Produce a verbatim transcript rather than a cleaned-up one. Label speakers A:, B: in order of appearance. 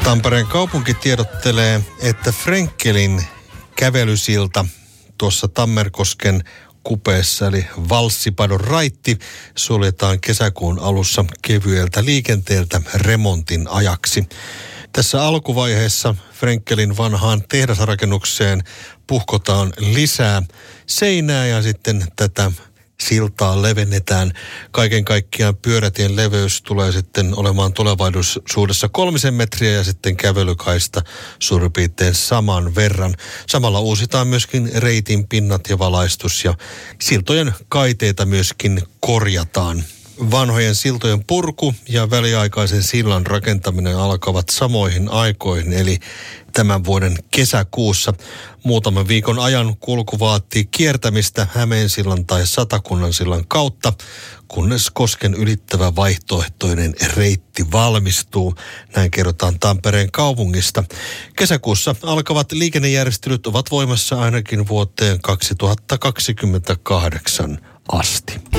A: Tampereen kaupunki tiedottelee, että Frenkelin kävelysilta tuossa Tammerkosken kupeessa eli Valssipadon raitti suljetaan kesäkuun alussa kevyeltä liikenteeltä remontin ajaksi. Tässä alkuvaiheessa Frenkelin vanhaan tehdasrakennukseen puhkotaan lisää seinää ja sitten tätä siltaa levennetään. Kaiken kaikkiaan pyörätien leveys tulee sitten olemaan tulevaisuudessa kolmisen metriä ja sitten kävelykaista suurin piirtein saman verran. Samalla uusitaan myöskin reitin pinnat ja valaistus ja siltojen kaiteita myöskin korjataan. Vanhojen siltojen purku ja väliaikaisen sillan rakentaminen alkavat samoihin aikoihin, eli tämän vuoden kesäkuussa. Muutaman viikon ajan kulku vaatii kiertämistä Hämeensillan tai Satakunnansillan kautta, kunnes kosken ylittävä vaihtoehtoinen reitti valmistuu. Näin kerrotaan Tampereen kaupungista. Kesäkuussa alkavat liikennejärjestelyt ovat voimassa ainakin vuoteen kaksituhattakaksikymmentäkahdeksan asti.